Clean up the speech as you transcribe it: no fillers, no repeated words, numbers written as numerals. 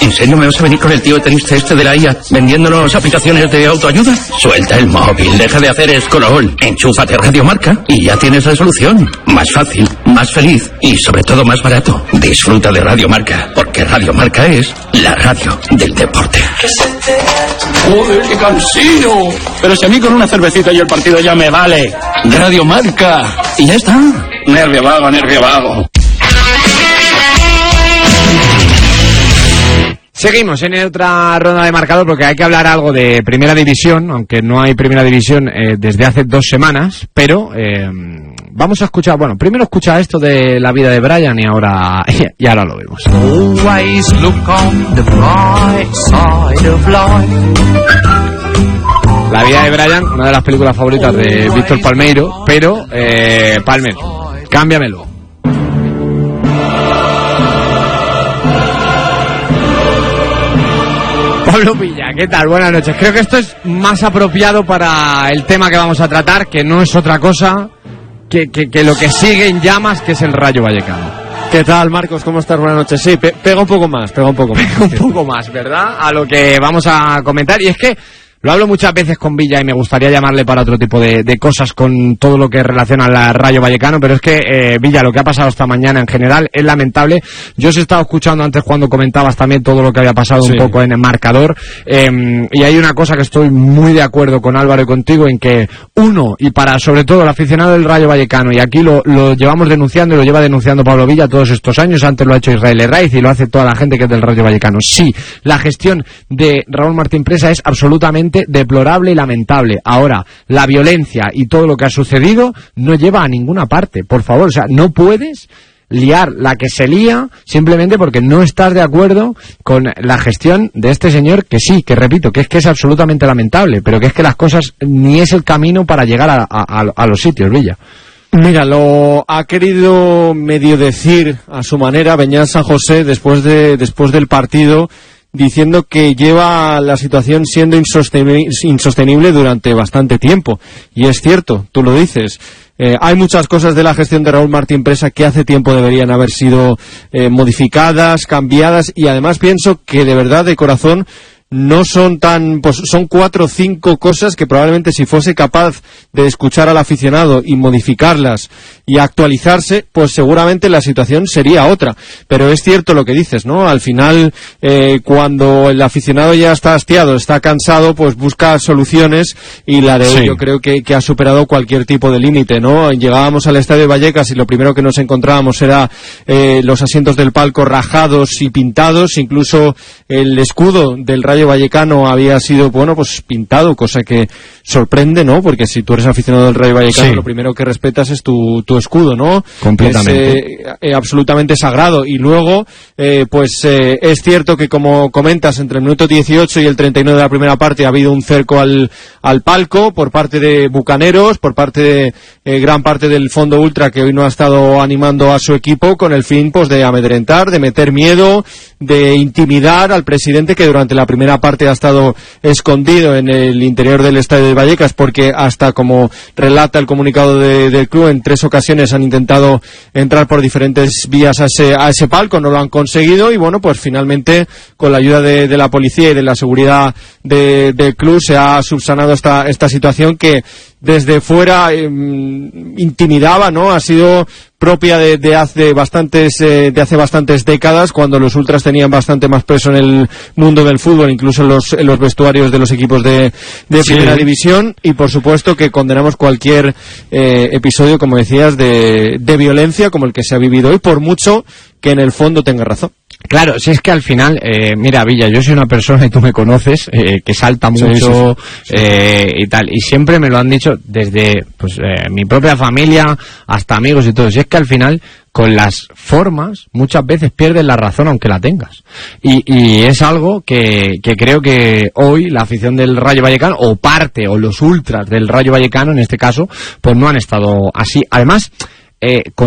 ¿En serio me vas a venir con el tío triste este de la IA vendiéndonos aplicaciones de autoayuda? Suelta el móvil, deja de hacer scroll, enchúfate Radio Marca y ya tienes la solución. Más fácil, más feliz y sobre todo más barato. Disfruta de Radio Marca, porque Radio Marca es la radio del deporte. ¡Joder, qué cansino! Pero si a mí con una cervecita y el partido ya me vale. Radio Marca. Y ya está. Nervio vago, nervio vago. Seguimos en otra ronda de marcador porque hay que hablar algo de Primera División, aunque no hay Primera División desde hace 2 semanas, pero vamos a escuchar, bueno, primero escucha esto de la vida de Brian y ahora lo vemos. Always look on the bright side of life. La vida de Brian, una de las películas favoritas de Víctor Palmeiro, pero Palmer, cámbiamelo. Pablo Villa, ¿qué tal? Buenas noches. Creo que esto es más apropiado para el tema que vamos a tratar, que no es otra cosa que lo que sigue en llamas, que es el Rayo Vallecano. ¿Qué tal, Marcos? ¿Cómo estás? Buenas noches. Sí, pega un poco más. Pega un poco más, ¿verdad? A lo que vamos a comentar. Y es que lo hablo muchas veces con Villa y me gustaría llamarle para otro tipo de cosas con todo lo que relaciona al Rayo Vallecano, pero es que, Villa, lo que ha pasado esta mañana en general es lamentable. Yo os he estado escuchando antes cuando comentabas también todo lo que había pasado un poco en el marcador, y hay una cosa que estoy muy de acuerdo con Álvaro y contigo en que y para sobre todo el aficionado del Rayo Vallecano, y aquí lo llevamos denunciando y lo lleva denunciando Pablo Villa todos estos años, antes lo ha hecho Israel Herraiz y lo hace toda la gente que es del Rayo Vallecano. Sí, la gestión de Raúl Martín Presa es absolutamente deplorable y lamentable. Ahora, la violencia y todo lo que ha sucedido no lleva a ninguna parte, por favor. O sea, no puedes liar la que se lía simplemente porque no estás de acuerdo con la gestión de este señor, que sí, que repito, que es absolutamente lamentable, pero que es que las cosas ni es el camino para llegar a los sitios, Villa. Mira, lo ha querido medio decir a su manera Beñat San José después del partido, diciendo que lleva la situación siendo insostenible durante bastante tiempo. Y es cierto, tú lo dices. Hay muchas cosas de la gestión de Raúl Martín Presa que hace tiempo deberían haber sido modificadas, cambiadas, y además pienso que de verdad, de corazón, no son son 4 o 5 cosas que probablemente si fuese capaz de escuchar al aficionado y modificarlas y actualizarse, pues seguramente la situación sería otra. Pero es cierto lo que dices, ¿no? Al final, cuando el aficionado ya está hastiado, está cansado, pues busca soluciones, y la de hoy yo creo que ha superado cualquier tipo de límite, ¿no? Llegábamos al estadio de Vallecas y lo primero que nos encontrábamos era los asientos del palco rajados y pintados, incluso el escudo del Rayo Vallecano había sido, pues pintado, cosa que sorprende, ¿no? Porque si tú eres aficionado del Rayo Vallecano, lo primero que respetas es tu escudo, ¿no? Completamente. Es absolutamente sagrado. Y luego, es cierto que, como comentas, entre el minuto 18 y el 39 de la primera parte ha habido un cerco al palco por parte de bucaneros, por parte de gran parte del fondo ultra, que hoy no ha estado animando a su equipo con el fin, de amedrentar, de meter miedo, de intimidar al presidente, que durante la primera parte ha estado escondido en el interior del estadio de Vallecas, porque hasta, como relata el comunicado del club, en 3 ocasiones han intentado entrar por diferentes vías a ese palco, no lo han conseguido, y pues finalmente, con la ayuda de la policía y de la seguridad del club, se ha subsanado esta situación que desde fuera intimidaba, ¿no? Ha sido propia de hace bastantes décadas, cuando los ultras tenían bastante más peso en el mundo del fútbol, incluso en los vestuarios de los equipos de Primera División, y por supuesto que condenamos cualquier episodio, como decías, de violencia como el que se ha vivido hoy, por mucho que en el fondo tenga razón. Claro, si es que al final, mira, Villa, yo soy una persona, y tú me conoces, que salta mucho, y tal, y siempre me lo han dicho desde mi propia familia hasta amigos y todo. Si es que al final, con las formas, muchas veces pierdes la razón aunque la tengas, y es algo que creo que hoy la afición del Rayo Vallecano, o los ultras del Rayo Vallecano en este caso, pues no han estado así. Además, con